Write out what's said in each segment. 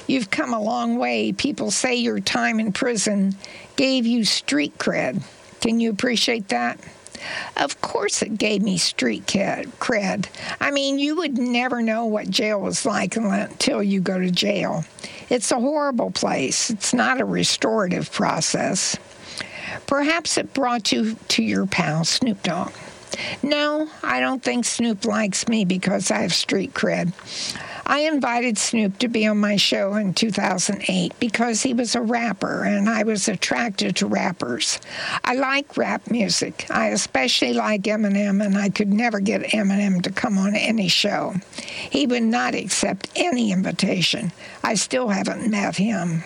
You've come a long way. People say your time in prison gave you street cred. Can you appreciate that? Of course it gave me street cred. I mean, you would never know what jail was like until you go to jail. It's a horrible place. It's not a restorative process. Perhaps it brought you to your pal, Snoop Dogg. No, I don't think Snoop likes me because I have street cred. I invited Snoop to be on my show in 2008 because he was a rapper and I was attracted to rappers. I like rap music. I especially like Eminem, and I could never get Eminem to come on any show. He would not accept any invitation. I still haven't met him.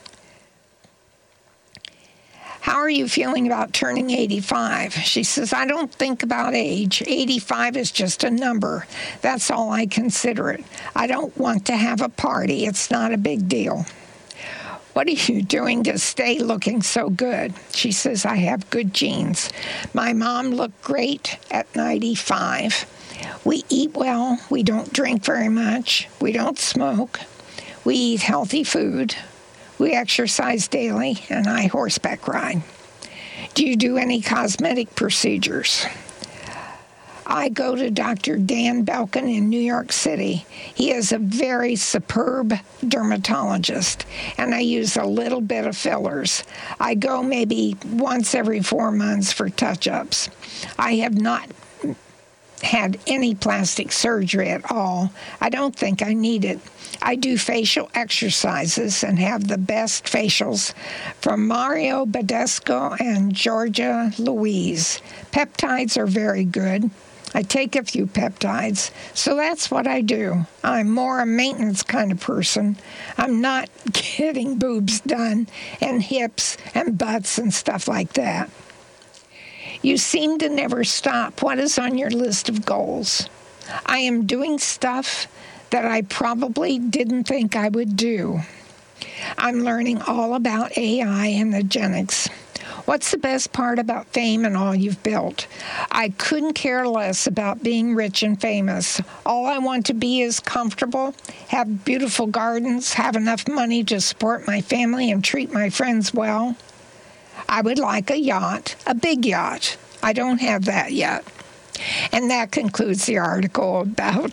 How are you feeling about turning 85? She says, I don't think about age. 85 is just a number. That's all I consider it. I don't want to have a party. It's not a big deal. What are you doing to stay looking so good? She says, I have good genes. My mom looked great at 95. We eat well. We don't drink very much. We don't smoke. We eat healthy food. We exercise daily, and I horseback ride. Do you do any cosmetic procedures? I go to Dr. Dan Belkin in New York City. He is a very superb dermatologist, and I use a little bit of fillers. I go maybe once every 4 months for touch-ups. I have not had any plastic surgery at all. I don't think I need it. I do facial exercises and have the best facials from Mario Badescu and Georgia Louise. Peptides are very good. I take a few peptides, so that's what I do. I'm more a maintenance kind of person. I'm not getting boobs done and hips and butts and stuff like that. You seem to never stop. What is on your list of goals? I am doing stuff that I probably didn't think I would do. I'm learning all about AI and eugenics. What's the best part about fame and all you've built? I couldn't care less about being rich and famous. All I want to be is comfortable, have beautiful gardens, have enough money to support my family and treat my friends well. I would like a yacht, a big yacht. I don't have that yet. And that concludes the article about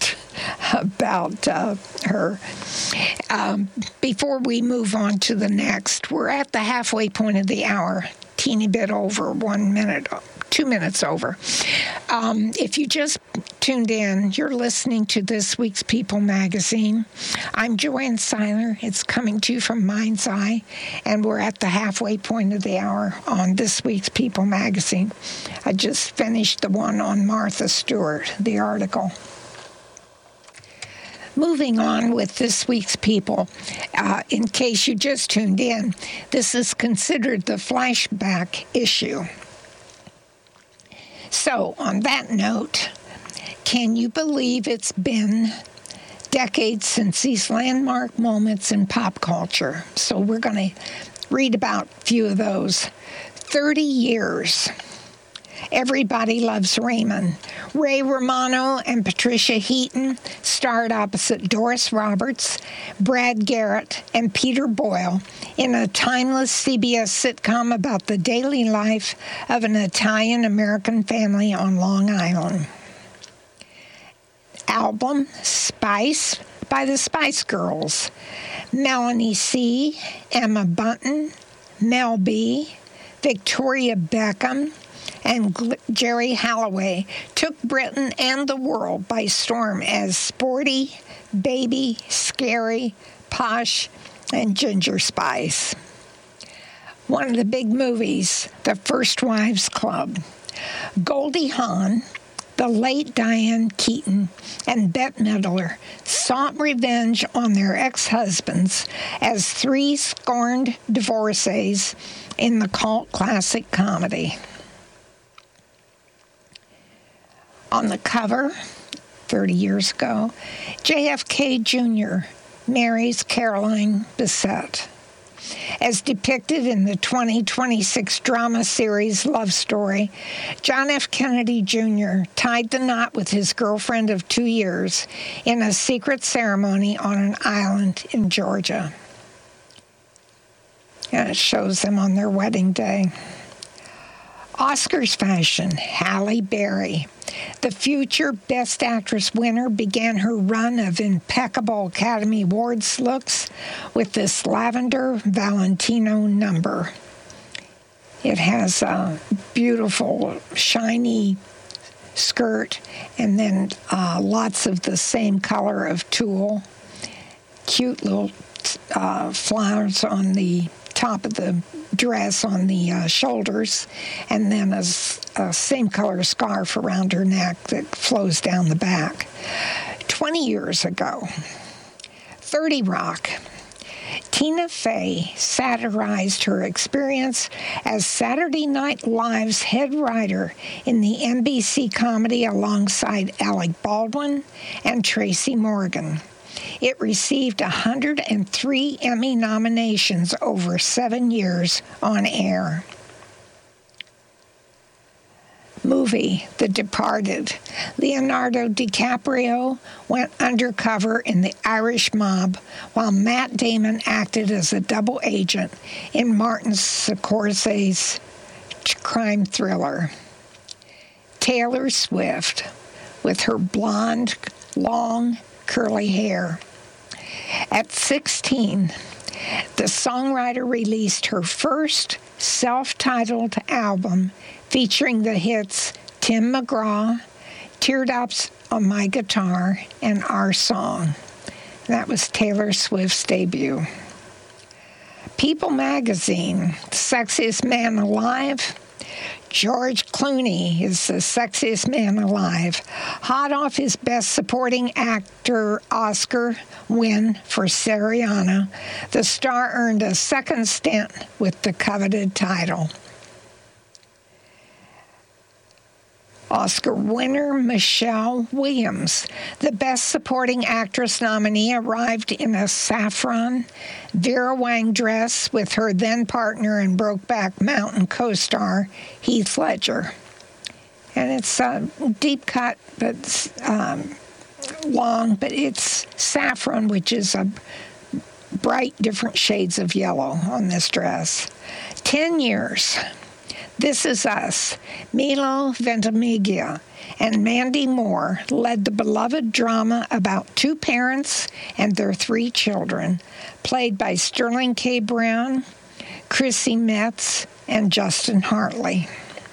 her. Before we move on to the next, we're at the halfway point of the hour, teeny bit over 1 minute, 2 minutes over. If you just tuned in, you're listening to this week's People magazine. I'm Joanne Seiler. It's coming to you from Mind's Eye, and we're at the halfway point of the hour on this week's People magazine. I just finished the one on Martha Stewart, the article. Moving on with this week's People, in case you just tuned in, this is considered the flashback issue. So, on that note, can you believe it's been decades since these landmark moments in pop culture? So we're going to read about a few of those. 30 years. Everybody Loves Raymond. Ray Romano and Patricia Heaton starred opposite Doris Roberts, Brad Garrett, and Peter Boyle in a timeless CBS sitcom about the daily life of an Italian-American family on Long Island. Album Spice by the Spice Girls. Melanie C., Emma Bunton, Mel B., Victoria Beckham, and Jerry Halloway took Britain and the world by storm as sporty, baby, scary, posh, and Ginger Spice. One of the big movies, The First Wives Club. Goldie Hawn, the late Diane Keaton, and Bette Midler sought revenge on their ex-husbands as three scorned divorcees in the cult classic comedy. On the cover, 30 years ago, JFK Jr. marries Caroline Bessette. As depicted in the 2026 drama series Love Story, John F. Kennedy Jr. tied the knot with his girlfriend of 2 years in a secret ceremony on an island in Georgia. And it shows them on their wedding day. Oscars fashion, Halle Berry. The future Best Actress winner began her run of impeccable Academy Awards looks with this lavender Valentino number. It has a beautiful, shiny skirt and then lots of the same color of tulle. Cute little flowers on the top of the dress on the shoulders, and then a same color scarf around her neck that flows down the back. 20 years ago, 30 Rock, Tina Fey satirized her experience as Saturday Night Live's head writer in the NBC comedy alongside Alec Baldwin and Tracy Morgan. It received 103 Emmy nominations over 7 years on air. Movie, The Departed. Leonardo DiCaprio went undercover in the Irish Mob while Matt Damon acted as a double agent in Martin Scorsese's crime thriller. Taylor Swift, with her blonde, long, curly hair. At 16, the songwriter released her first self-titled album featuring the hits Tim McGraw, Teardrops on My Guitar, and Our Song. That was Taylor Swift's debut. People magazine, Sexiest Man Alive. George Clooney is the sexiest man alive. Hot off his Best Supporting Actor Oscar win for Syriana, the star earned a second stint with the coveted title. Oscar winner Michelle Williams, the Best Supporting Actress nominee, arrived in a saffron Vera Wang dress with her then-partner and Brokeback Mountain co-star Heath Ledger. And it's a deep cut, but long, but it's saffron, which is a bright different shades of yellow on this dress. 10 years. This Is Us. Milo Ventimiglia and Mandy Moore led the beloved drama about two parents and their 3 children, played by Sterling K. Brown, Chrissy Metz, and Justin Hartley.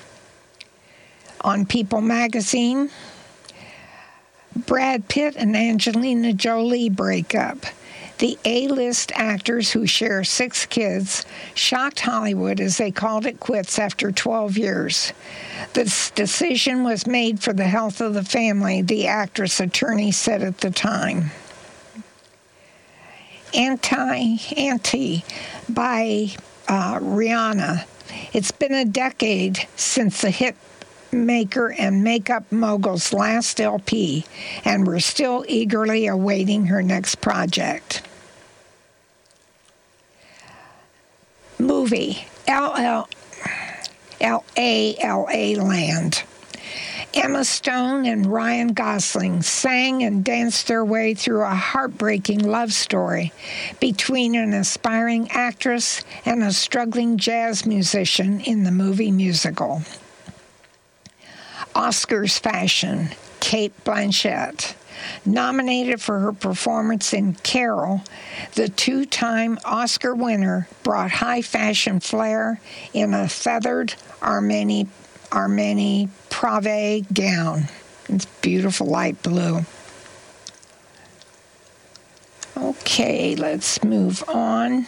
On People magazine, Brad Pitt and Angelina Jolie break up. The A-list actors, who share 6 kids, shocked Hollywood as they called it quits after 12 years. This decision was made for the health of the family, the actress attorney said at the time. Anti by Rihanna. It's been a decade since the hit maker and makeup mogul's last LP, and we're still eagerly awaiting her next project. Movie, L.A. Land. Emma Stone and Ryan Gosling sang and danced their way through a heartbreaking love story between an aspiring actress and a struggling jazz musician in the movie musical. Oscars fashion, Cate Blanchett. Nominated for her performance in Carol, the 2-time Oscar winner brought high fashion flair in a feathered Armani Prave gown. It's beautiful light blue. Okay, let's move on.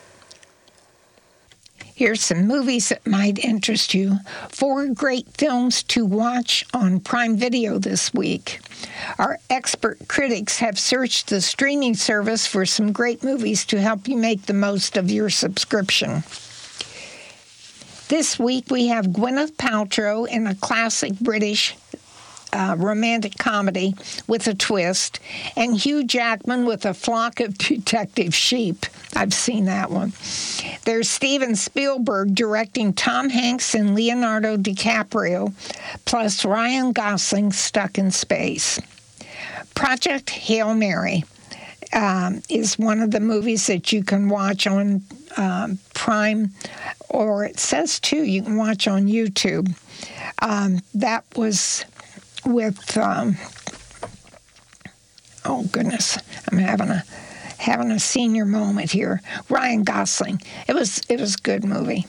Here's some movies that might interest you. 4 great films to watch on Prime Video this week. Our expert critics have searched the streaming service for some great movies to help you make the most of your subscription. This week we have Gwyneth Paltrow in a classic British romantic comedy with a twist, and Hugh Jackman with a flock of detective sheep. I've seen that one. There's Steven Spielberg directing Tom Hanks and Leonardo DiCaprio, plus Ryan Gosling stuck in space. Project Hail Mary is one of the movies that you can watch on Prime, or it says too you can watch on YouTube. That was with oh goodness, I'm having a senior moment here. Ryan Gosling. It was a good movie.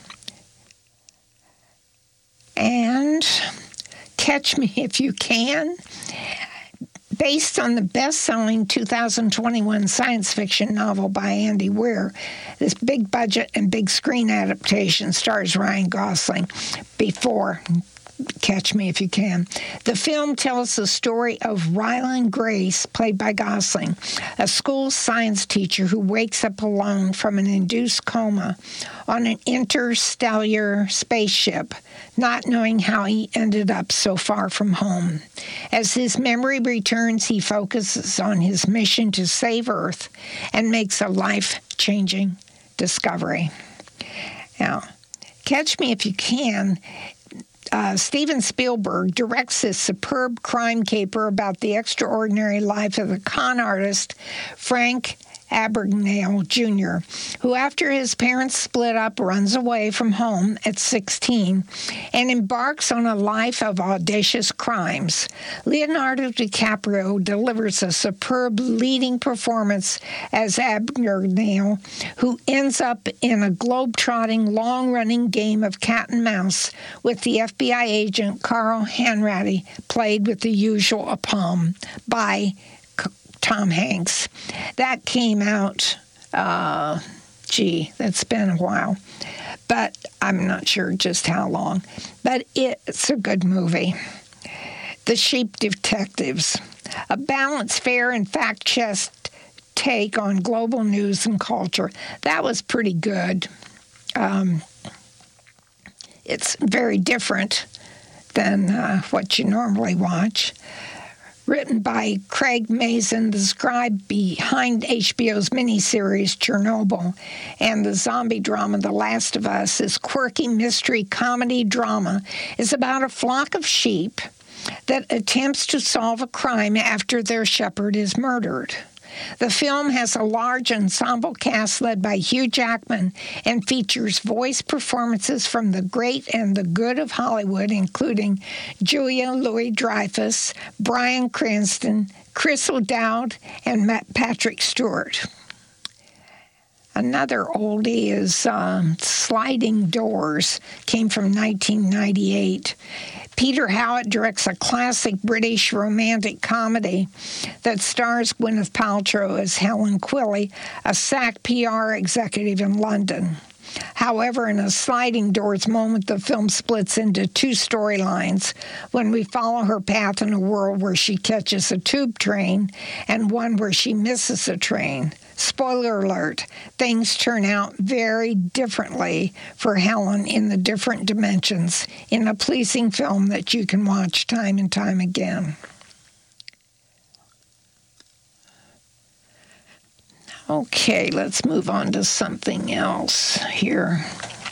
And Catch Me If You Can, based on the best-selling 2021 science fiction novel by Andy Weir. This big budget and big screen adaptation stars Ryan Gosling before Catch Me If You Can. The film tells the story of Ryland Grace, played by Gosling, a school science teacher who wakes up alone from an induced coma on an interstellar spaceship, not knowing how he ended up so far from home. As his memory returns, he focuses on his mission to save Earth and makes a life-changing discovery. Now, Catch Me If You Can, Steven Spielberg directs this superb crime caper about the extraordinary life of the con artist Frank Abagnale Jr., who, after his parents split up, runs away from home at 16 and embarks on a life of audacious crimes. Leonardo DiCaprio delivers a superb leading performance as Abagnale, who ends up in a globe-trotting, long-running game of cat and mouse with the FBI agent Carl Hanratty, played with the usual aplomb by Tom Hanks. That came out, that's been a while, but I'm not sure just how long. But it's a good movie. The Sheep Detectives, a balanced, fair, and fact-checked take on global news and culture. That was pretty good. It's very different than what you normally watch. Written by Craig Mazin, the scribe behind HBO's miniseries Chernobyl and the zombie drama The Last of Us, this quirky mystery comedy drama is about a flock of sheep that attempts to solve a crime after their shepherd is murdered. The film has a large ensemble cast led by Hugh Jackman and features voice performances from the great and the good of Hollywood, including Julia Louis-Dreyfus, Bryan Cranston, Chris O'Dowd, and Patrick Stewart. Another oldie is Sliding Doors, came from 1998. Peter Howitt directs a classic British romantic comedy that stars Gwyneth Paltrow as Helen Quilly, a SAC PR executive in London. However, in a sliding doors moment, the film splits into two storylines when we follow her path in a world where she catches a tube train and one where she misses a train. Spoiler alert, things turn out very differently for Helen in the different dimensions in a pleasing film that you can watch time and time again. Okay, let's move on to something else here.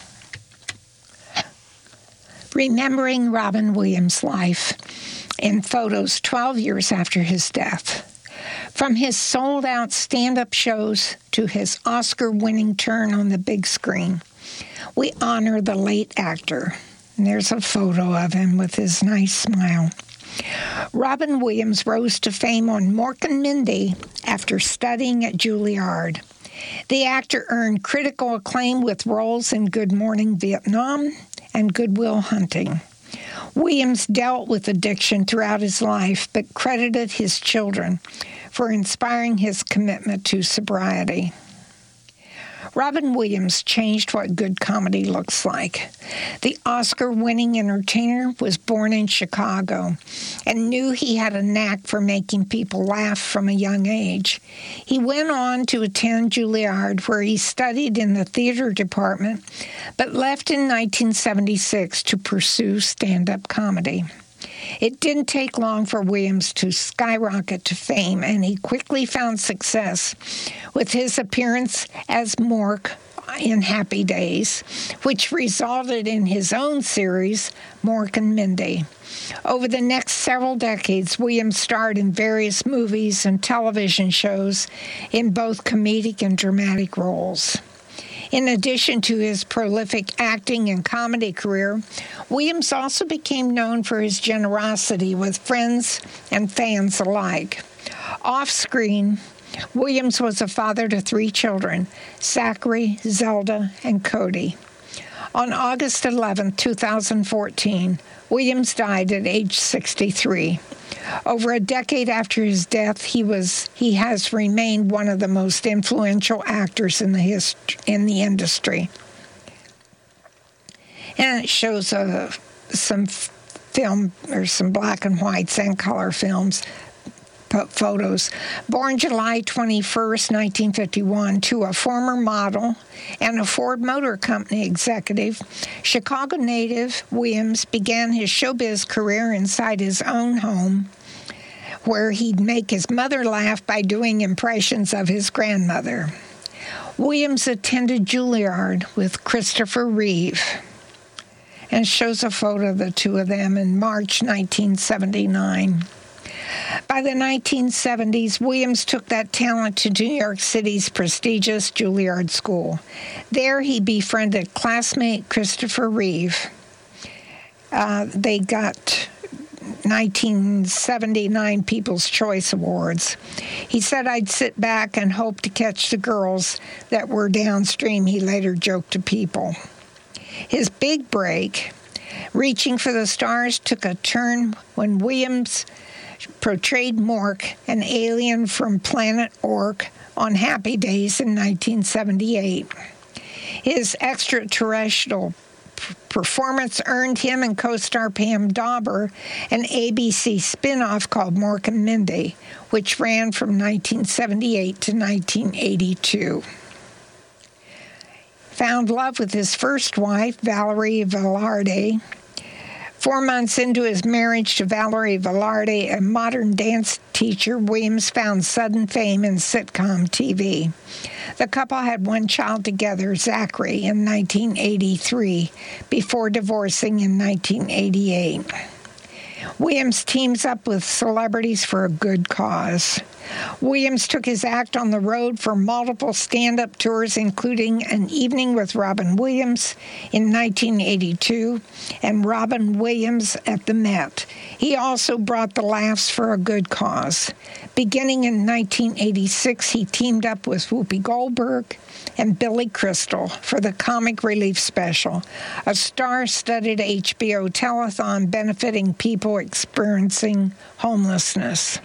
Remembering Robin Williams' life in photos 12 years after his death. From his sold-out stand-up shows to his Oscar-winning turn on the big screen, we honor the late actor. And there's a photo of him with his nice smile. Robin Williams rose to fame on Mork and Mindy after studying at Juilliard. The actor earned critical acclaim with roles in Good Morning Vietnam and Good Will Hunting. Williams dealt with addiction throughout his life, but credited his children for inspiring his commitment to sobriety. Robin Williams changed what good comedy looks like. The Oscar-winning entertainer was born in Chicago and knew he had a knack for making people laugh from a young age. He went on to attend Juilliard, where he studied in the theater department, but left in 1976 to pursue stand-up comedy. It didn't take long for Williams to skyrocket to fame, and he quickly found success with his appearance as Mork in Happy Days, which resulted in his own series, Mork and Mindy. Over the next several decades, Williams starred in various movies and television shows in both comedic and dramatic roles. In addition to his prolific acting and comedy career, Williams also became known for his generosity with friends and fans alike. Off-screen, Williams was a father to 3 children, Zachary, Zelda, and Cody. On August 11, 2014, Williams died at age 63. Over a decade after his death, he has remained one of the most influential actors in the industry. And it shows some film, or some black and whites and color films, photos. Born July 21st, 1951, to a former model and a Ford Motor Company executive, Chicago native Williams began his showbiz career inside his own home, where he'd make his mother laugh by doing impressions of his grandmother. Williams attended Juilliard with Christopher Reeve, and shows a photo of the two of them in March 1979. By the 1970s, Williams took that talent to New York City's prestigious Juilliard School. There he befriended classmate Christopher Reeve. They got 1979 People's Choice Awards. He said, "I'd sit back and hope to catch the girls that were downstream," he later joked to People. His big break, Reaching for the Stars, took a turn when Williams portrayed Mork, an alien from planet Ork, on Happy Days in 1978. His extraterrestrial performance earned him and co-star Pam Dawber an ABC spin-off called Mork and Mindy, which ran from 1978 to 1982. Found love with his first wife, Valerie Velarde. 4 months into his marriage to Valerie Velarde, a modern dance teacher, Williams found sudden fame in sitcom TV. The couple had 1 child together, Zachary, in 1983, before divorcing in 1988. Williams teams up with celebrities for a good cause. Williams took his act on the road for multiple stand-up tours, including An Evening with Robin Williams in 1982 and Robin Williams at the Met. He also brought the laughs for a good cause. Beginning in 1986, he teamed up with Whoopi Goldberg and Billy Crystal for the Comic Relief Special, a star-studded HBO telethon benefiting people experiencing homelessness.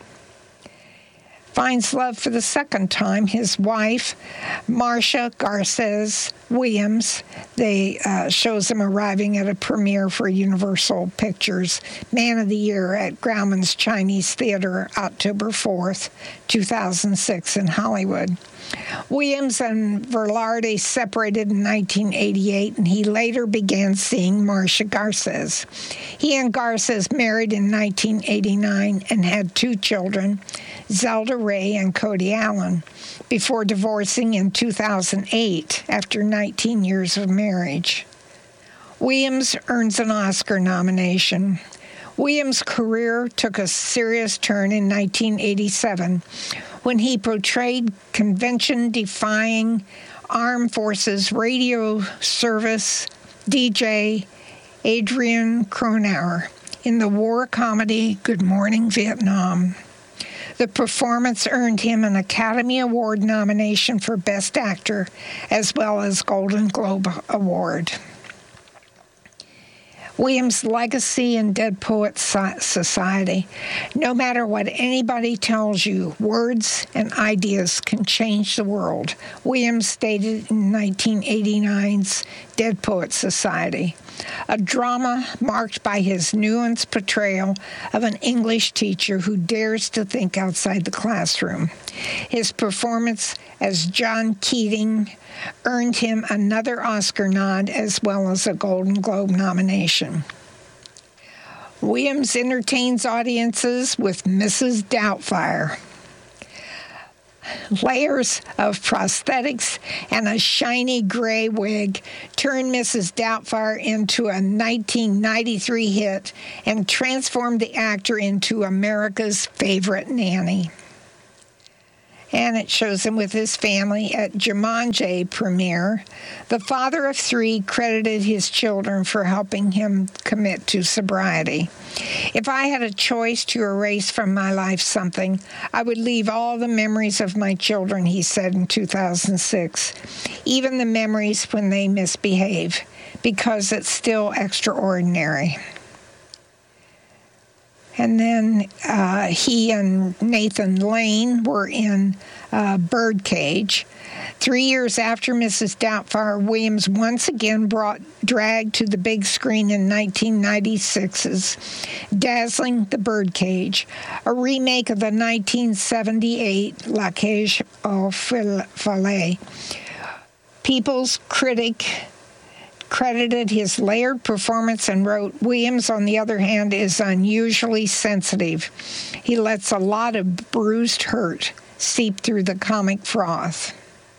Finds love for the second time. His wife, Marcia Garces Williams, shows him arriving at a premiere for Universal Pictures Man of the Year at Grauman's Chinese Theater, October 4th, 2006 in Hollywood. Williams and Velarde separated in 1988, and he later began seeing Marcia Garces. He and Garces married in 1989 and had 2 children, Zelda Ray and Cody Allen, before divorcing in 2008 after 19 years of marriage. Williams earns an Oscar nomination. Williams' career took a serious turn in 1987 when he portrayed convention-defying Armed Forces Radio Service DJ Adrian Cronauer in the war comedy Good Morning Vietnam. The performance earned him an Academy Award nomination for Best Actor, as well as Golden Globe Award. Williams' legacy in Dead Poets Society. No matter what anybody tells you, words and ideas can change the world, Williams stated in 1989's Dead Poets Society, a drama marked by his nuanced portrayal of an English teacher who dares to think outside the classroom. His performance as John Keating earned him another Oscar nod as well as a Golden Globe nomination. Williams entertains audiences with Mrs. Doubtfire. Layers of prosthetics and a shiny gray wig turned Mrs. Doubtfire into a 1993 hit and transformed the actor into America's favorite nanny. And it shows him with his family at Jumanji premiere. The father of three credited his children for helping him commit to sobriety. If I had a choice to erase from my life something, I would leave all the memories of my children, he said in 2006, even the memories when they misbehave, because it's still extraordinary. And then he and Nathan Lane were in Birdcage. 3 years after Mrs. Doubtfire, Williams once again brought drag to the big screen in 1996's Dazzling the Birdcage, a remake of the 1978 La Cage aux Folles. People's Critic credited his layered performance and wrote, Williams, on the other hand, is unusually sensitive. He lets a lot of bruised hurt seep through the comic froth.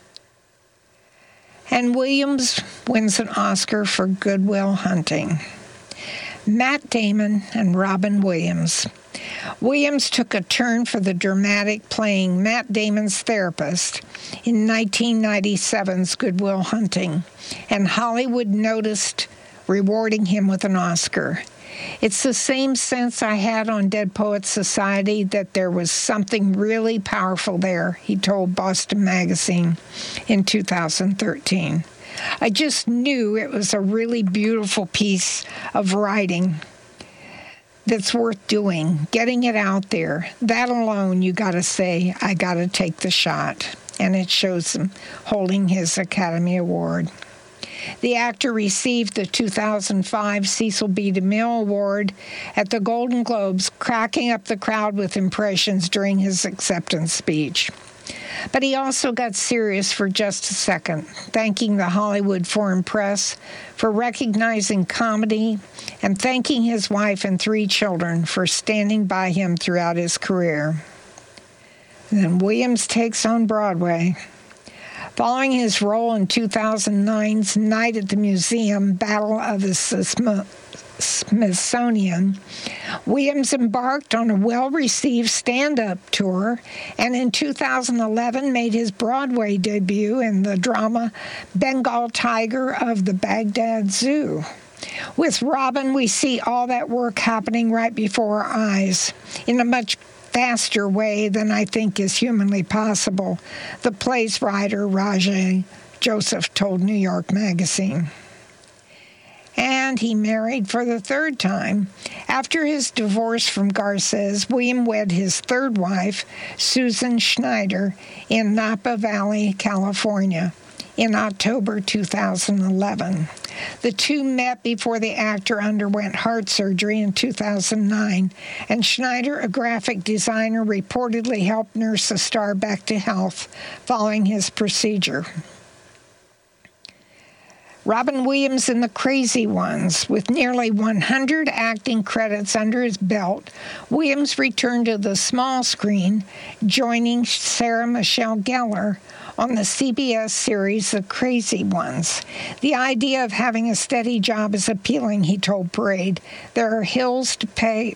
And Williams wins an Oscar for Good Will Hunting. Matt Damon and Robin Williams. Williams took a turn for the dramatic playing Matt Damon's therapist in 1997's Good Will Hunting, and Hollywood noticed, rewarding him with an Oscar. It's the same sense I had on Dead Poets Society, that there was something really powerful there, he told Boston Magazine in 2013. I just knew it was a really beautiful piece of writing that's worth doing, getting it out there. That alone, you got to say, I got to take the shot. And it shows him holding his Academy Award. The actor received the 2005 Cecil B. DeMille Award at the Golden Globes, cracking up the crowd with impressions during his acceptance speech. But he also got serious for just a second, thanking the Hollywood Foreign Press for recognizing comedy and thanking his wife and 3 children for standing by him throughout his career. And then Williams takes on Broadway. Following his role in 2009's Night at the Museum, Battle of the Smithsonian, Williams embarked on a well-received stand-up tour, and in 2011 made his Broadway debut in the drama Bengal Tiger of the Baghdad Zoo. With Robin, we see all that work happening right before our eyes in a much faster way than I think is humanly possible, the play's writer, Rajay Joseph, told New York Magazine. And he married for the 3rd time. After his divorce from Garces, William wed his 3rd wife, Susan Schneider, in Napa Valley, California, in October 2011. The two met before the actor underwent heart surgery in 2009, and Schneider, a graphic designer, reportedly helped nurse the star back to health following his procedure. Robin Williams in The Crazy Ones. With nearly 100 acting credits under his belt, Williams returned to the small screen, joining Sarah Michelle Gellar on the CBS series The Crazy Ones. The idea of having a steady job is appealing, he told Parade. There are bills to pay.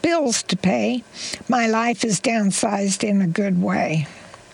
My life is downsized in a good way.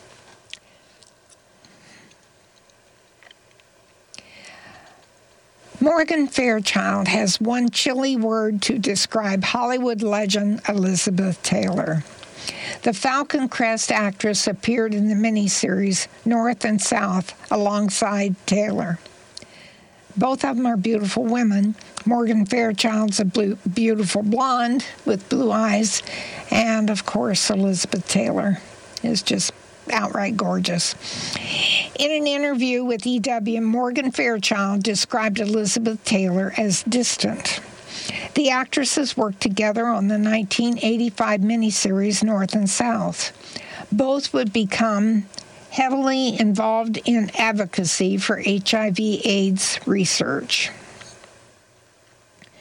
Morgan Fairchild has one chilly word to describe Hollywood legend Elizabeth Taylor. The Falcon Crest actress appeared in the miniseries North and South alongside Taylor. Both of them are beautiful women. Morgan Fairchild's a beautiful blonde with blue eyes, and of course Elizabeth Taylor is just outright gorgeous. In an interview with EW, Morgan Fairchild described Elizabeth Taylor as distant. The actresses worked together on the 1985 miniseries North and South. Both would become heavily involved in advocacy for HIV/AIDS research.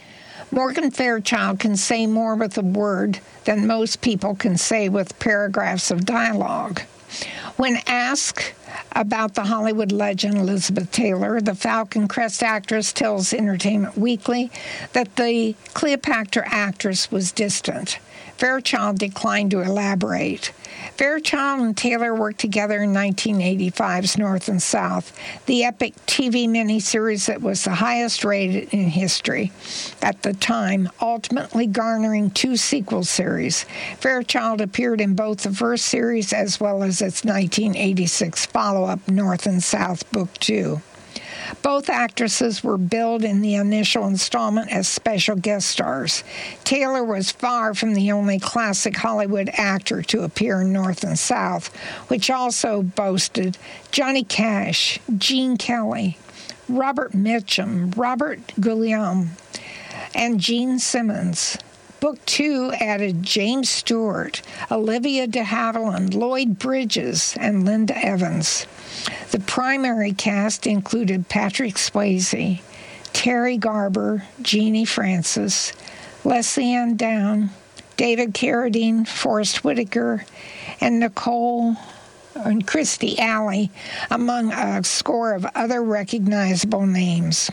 Morgan Fairchild can say more with a word than most people can say with paragraphs of dialogue. When asked about the Hollywood legend Elizabeth Taylor, the Falcon Crest actress tells Entertainment Weekly that the Cleopatra actress was distant. Fairchild declined to elaborate. Fairchild and Taylor worked together in 1985's North and South, the epic TV miniseries that was the highest rated in history at the time, ultimately garnering 2 sequel series. Fairchild appeared in both the first series as well as its 1986 follow-up North and South Book 2. Both actresses were billed in the initial installment as special guest stars. Taylor was far from the only classic Hollywood actor to appear in North and South, which also boasted Johnny Cash, Gene Kelly, Robert Mitchum, Robert Guillaume, and Gene Simmons. Book 2 added James Stewart, Olivia de Havilland, Lloyd Bridges, and Linda Evans. The primary cast included Patrick Swayze, Terry Garber, Jeannie Francis, Leslie Ann Down, David Carradine, Forrest Whitaker, and Nicole and Kirstie Alley, among a score of other recognizable names.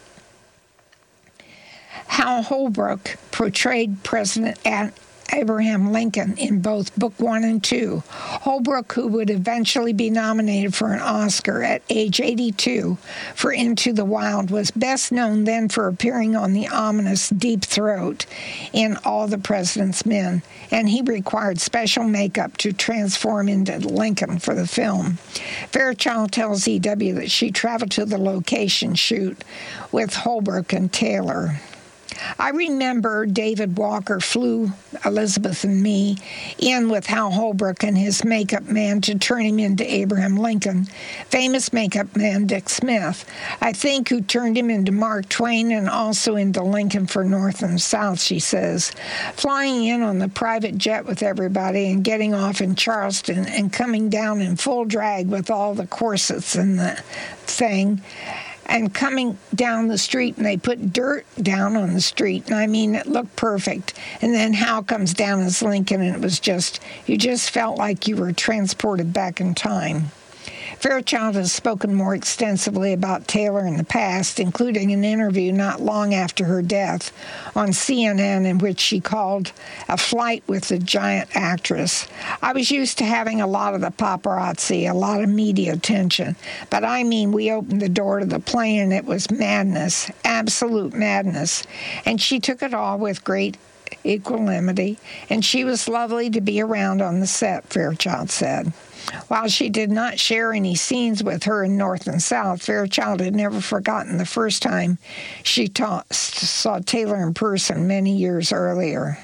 Hal Holbrook portrayed President Abraham Lincoln in both Book 1 and 2. Holbrook, who would eventually be nominated for an Oscar at age 82 for Into the Wild, was best known then for appearing on the ominous Deep Throat in All the President's Men, and he required special makeup to transform into Lincoln for the film. Fairchild tells EW that she traveled to the location shoot with Holbrook and Taylor. I remember David Walker flew Elizabeth and me in with Hal Holbrook and his makeup man to turn him into Abraham Lincoln. Famous makeup man Dick Smith, I think, who turned him into Mark Twain and also into Lincoln for North and South, she says. Flying in on the private jet with everybody and getting off in Charleston and coming down in full drag with all the corsets and the thing, and coming down the street, and they put dirt down on the street, and I mean, it looked perfect. And then Hal comes down as Lincoln, and it was just, you just felt like you were transported back in time. Fairchild has spoken more extensively about Taylor in the past, including an interview not long after her death on CNN in which she called A Flight with the Giant Actress. I was used to having a lot of the paparazzi, a lot of media attention, but I mean, we opened the door to the plane and it was madness, absolute madness, and she took it all with great equanimity, and she was lovely to be around on the set, Fairchild said. While she did not share any scenes with her in North and South, Fairchild had never forgotten the first time she saw Taylor in person many years earlier.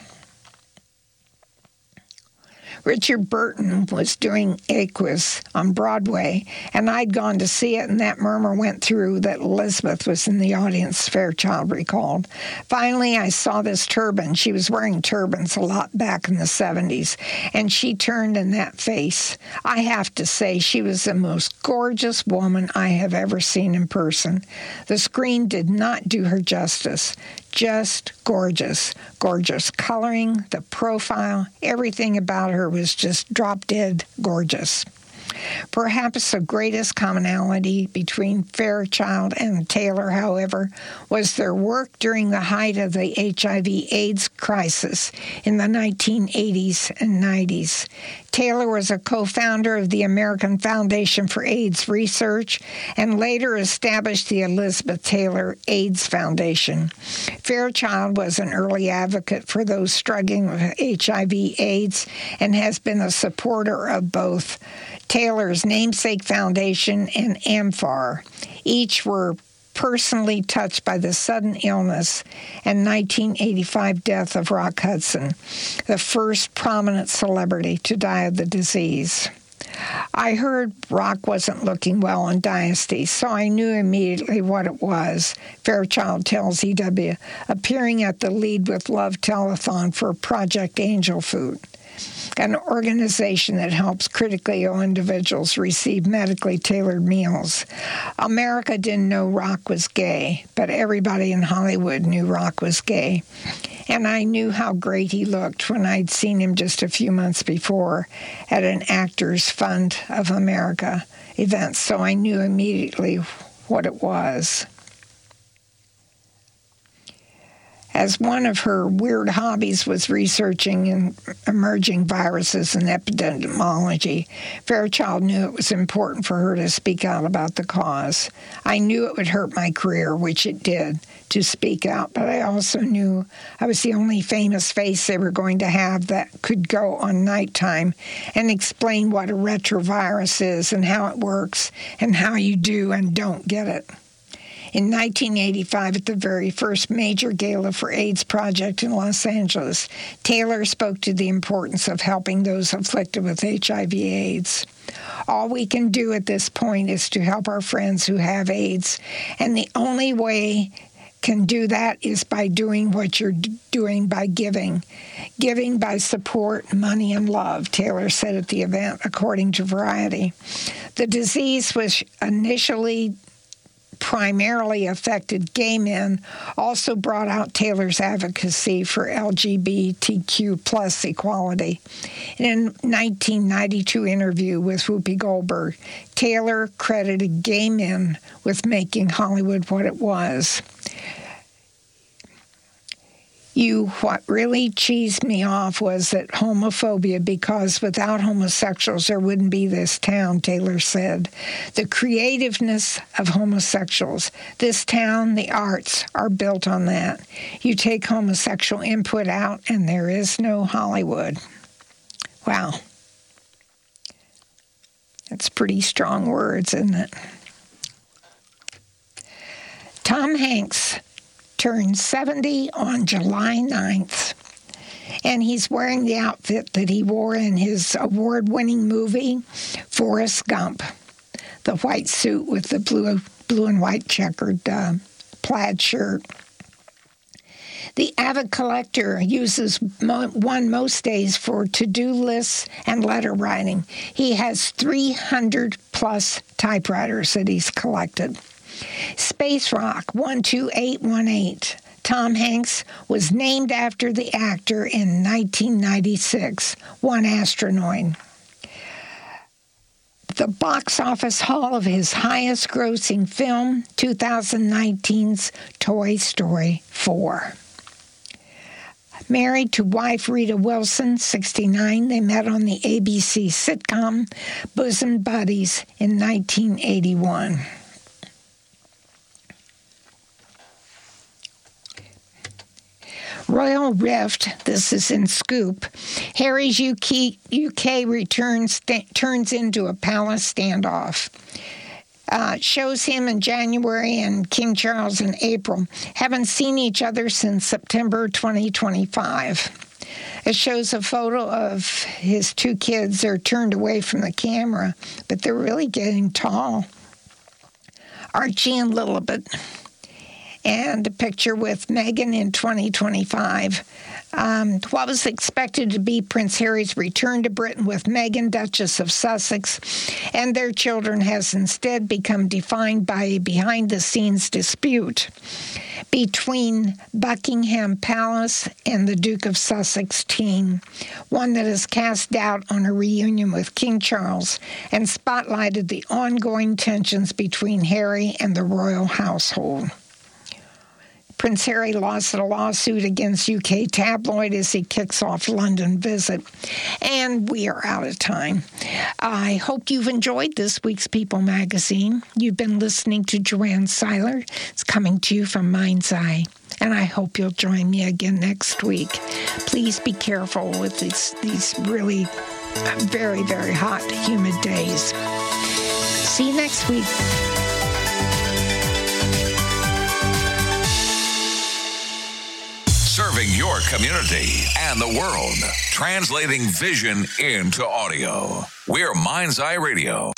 Richard Burton was doing Equus on Broadway, and I'd gone to see it, and that murmur went through that Elizabeth was in the audience, Fairchild recalled. Finally, I saw this turban. She was wearing turbans a lot back in the 70s, and she turned in that face. I have to say, she was the most gorgeous woman I have ever seen in person. The screen did not do her justice. Just gorgeous. Gorgeous coloring, the profile, everything about her was just drop-dead gorgeous. Perhaps the greatest commonality between Fairchild and Taylor, however, was their work during the height of the HIV/AIDS crisis in the 1980s and 90s. Taylor was a co-founder of the American Foundation for AIDS Research and later established the Elizabeth Taylor AIDS Foundation. Fairchild was an early advocate for those struggling with HIV/AIDS and has been a supporter of both Taylor's namesake foundation and AMFAR. Each were personally touched by the sudden illness and 1985 death of Rock Hudson, the first prominent celebrity to die of the disease. I heard Rock wasn't looking well on Dynasty, so I knew immediately what it was, Fairchild tells EW, appearing at the Lead with Love telethon for Project Angel Food. an organization that helps critically ill individuals receive medically tailored meals. America didn't know Rock was gay, but everybody in Hollywood knew Rock was gay. And I knew how great he looked when I'd seen him just a few months before at an Actors Fund of America event, so I knew immediately what it was. As one of her weird hobbies was researching emerging viruses and epidemiology, Fairchild knew it was important for her to speak out about the cause. I knew it would hurt my career, which it did, to speak out, but I also knew I was the only famous face they were going to have that could go on nighttime and explain what a retrovirus is and how it works and how you do and don't get it. In 1985, at the very first major gala for AIDS Project in Los Angeles, Taylor spoke to the importance of helping those afflicted with HIV/AIDS. All we can do at this point is to help our friends who have AIDS, and the only way can do that is by doing what you're doing, by giving. Giving by support, money, and love, Taylor said at the event, according to Variety. The disease was initially primarily affected gay men, also brought out Taylor's advocacy for LGBTQ plus equality. In a 1992 interview with Whoopi Goldberg, Taylor credited gay men with making Hollywood what it was. What really cheesed me off was that homophobia, because without homosexuals there wouldn't be this town, Taylor said. The creativeness of homosexuals, this town, the arts, are built on that. You take homosexual input out and there is no Hollywood. Wow. That's pretty strong words, isn't it? Tom Hanks turned 70 on July 9th, and he's wearing the outfit that he wore in his award-winning movie, Forrest Gump, the white suit with the blue and white checkered plaid shirt. The avid collector uses one most days for to-do lists and letter writing. He has 300-plus typewriters that he's collected. Space Rock 12818. Tom Hanks was named after the actor in 1996, one astronaut. The box office haul of his highest-grossing film, 2019's Toy Story 4. Married to wife Rita Wilson, 69, they met on the ABC sitcom Bosom Buddies in 1981. Royal Rift, this is in Scoop. Harry's UK return turns into a palace standoff. Shows him in January and King Charles in April. Haven't seen each other since September 2025. It shows a photo of his two kids. They're turned away from the camera, but they're really getting tall. Archie and Lilibet. And a picture with Meghan in 2025. What was expected to be Prince Harry's return to Britain with Meghan, Duchess of Sussex, and their children has instead become defined by a behind-the-scenes dispute between Buckingham Palace and the Duke of Sussex team, one that has cast doubt on a reunion with King Charles and spotlighted the ongoing tensions between Harry and the royal household. Prince Harry lost a lawsuit against UK tabloid as he kicks off London visit. And we are out of time. I hope you've enjoyed this week's People magazine. You've been listening to Joanne Seiler. It's coming to you from Mind's Eye. And I hope you'll join me again next week. Please be careful with these really very, very hot, humid days. See you next week. Serving your community and the world. Translating vision into audio. We're Mind's Eye Radio.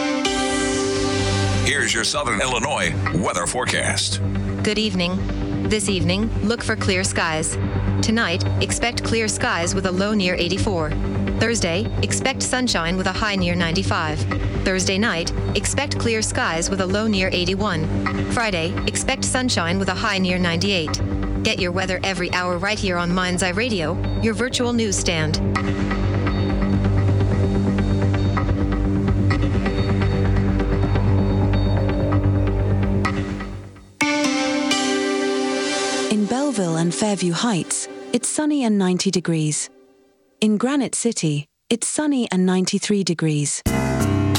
Here's your Southern Illinois weather forecast. Good evening. This evening, look for clear skies. Tonight, expect clear skies with a low near 84. Thursday, expect sunshine with a high near 95. Thursday night, expect clear skies with a low near 81. Friday, expect sunshine with a high near 98. Get your weather every hour right here on Mind's Eye Radio, your virtual newsstand. In Belleville and Fairview Heights, it's sunny and 90 degrees. In Granite City, it's sunny and 93 degrees.